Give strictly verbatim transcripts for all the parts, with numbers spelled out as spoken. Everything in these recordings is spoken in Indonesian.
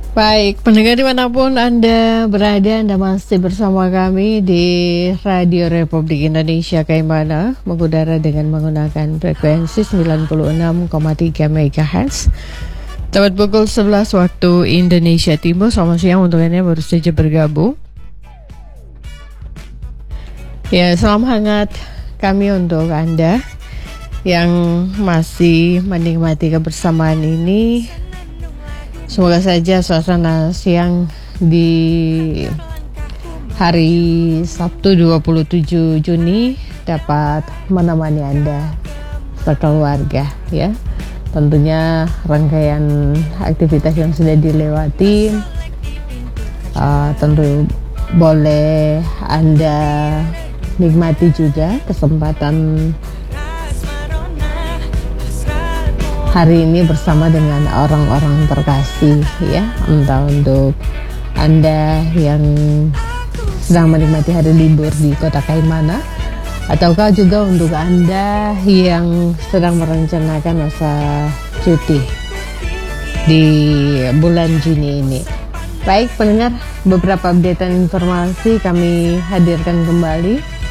Baik, pendengar dimanapun Anda berada, Anda masih bersama kami di Radio Republik Indonesia Kaimana, mengudara dengan menggunakan frekuensi sembilan puluh enam koma tiga megahertz. Tepat pukul sebelas waktu Indonesia Timur. Selamat siang untuk Anda yang baru saja bergabung. Ya, salam hangat kami untuk Anda yang masih menikmati kebersamaan ini. Semoga saja suasana siang di hari Sabtu dua puluh tujuh Juni dapat menemani Anda sekeluarga, ya. Tentunya rangkaian aktivitas yang sudah dilewati uh, tentu boleh Anda nikmati juga kesempatan hari ini bersama dengan orang-orang terkasih, ya. Entah untuk Anda yang sedang menikmati hari libur di kota Kaimana, ataukah juga untuk Anda yang sedang merencanakan masa cuti di bulan Juni ini. Baik pendengar, beberapa updatean informasi kami hadirkan kembali.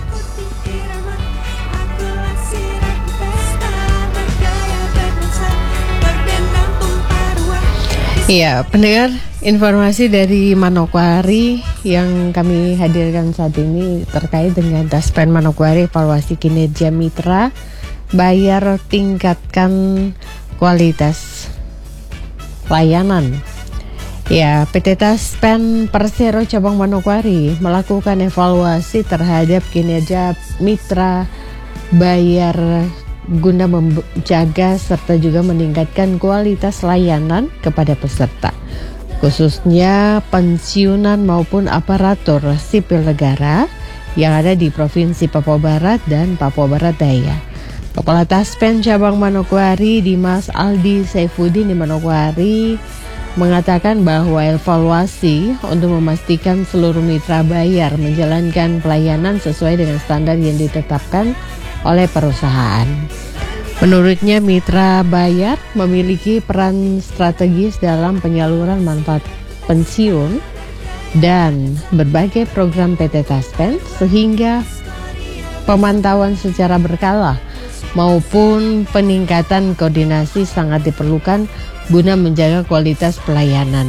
Iya, pendengar, informasi dari Manokwari yang kami hadirkan saat ini terkait dengan Taspen Manokwari evaluasi kinerja mitra bayar tingkatkan kualitas layanan. Ya, P T Taspen Persero Cabang Manokwari melakukan evaluasi terhadap kinerja mitra bayar guna menjaga serta juga meningkatkan kualitas layanan kepada peserta, khususnya pensiunan maupun aparatur sipil negara yang ada di Provinsi Papua Barat dan Papua Barat Daya. Kepala Taspen Cabang Manokwari Dimas Aldi Saifuddin di Manokwari mengatakan bahwa evaluasi untuk memastikan seluruh mitra bayar menjalankan pelayanan sesuai dengan standar yang ditetapkan oleh perusahaan. Menurutnya, mitra bayar memiliki peran strategis dalam penyaluran manfaat pensiun dan berbagai program P T Taspen, sehingga pemantauan secara berkala maupun peningkatan koordinasi sangat diperlukan guna menjaga kualitas pelayanan.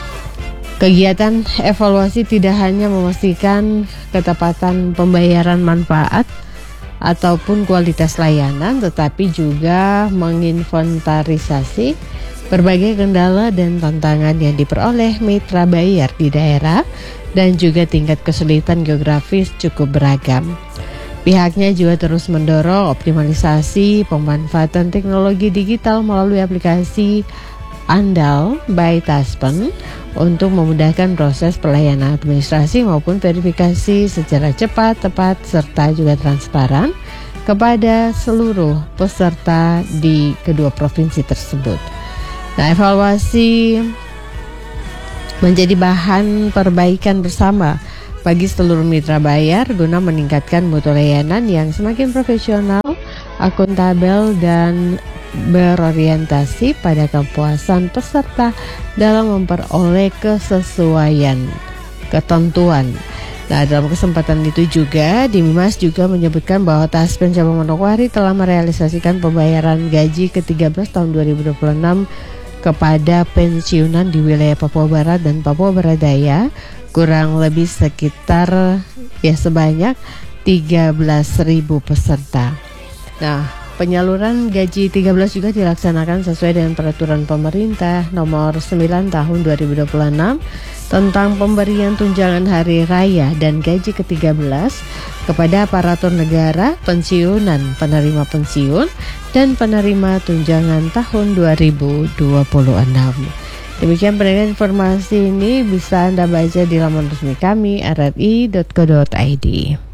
Kegiatan evaluasi tidak hanya memastikan ketepatan pembayaran manfaat ataupun kualitas layanan, tetapi juga menginventarisasi berbagai kendala dan tantangan yang diperoleh mitra bayar di daerah dan juga tingkat kesulitan geografis cukup beragam. Pihaknya juga terus mendorong optimalisasi pemanfaatan teknologi digital melalui aplikasi andal by Taspen untuk memudahkan proses pelayanan administrasi maupun verifikasi secara cepat, tepat, serta juga transparan kepada seluruh peserta di kedua provinsi tersebut. Nah, evaluasi menjadi bahan perbaikan bersama bagi seluruh mitra bayar guna meningkatkan mutu layanan yang semakin profesional, akuntabel, dan berorientasi pada kepuasan peserta dalam memperoleh kesesuaian ketentuan. Nah, dalam kesempatan itu juga Dimas juga menyebutkan bahwa Taspen Cabang Manokwari telah merealisasikan pembayaran gaji ke tiga belas tahun dua ribu dua puluh enam kepada pensiunan di wilayah Papua Barat dan Papua Barat Daya kurang lebih sekitar ya sebanyak tiga belas ribu peserta. Nah, penyaluran gaji tiga belas juga dilaksanakan sesuai dengan peraturan pemerintah nomor sembilan tahun dua ribu dua puluh enam tentang pemberian tunjangan hari raya dan gaji ke tiga belas kepada aparatur negara, pensiunan, penerima pensiun, dan penerima tunjangan tahun dua ribu dua puluh enam. Demikian pendengar, informasi ini bisa Anda baca di laman resmi kami r r i dot co dot i d.